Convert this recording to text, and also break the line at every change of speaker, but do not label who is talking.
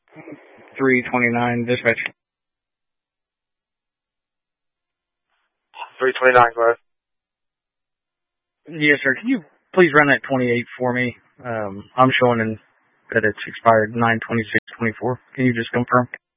329 dispatch.
329, go ahead.
Yes, sir. Can you please run that 28 for me? I'm showing that it's expired 9/26/24. Can you just confirm?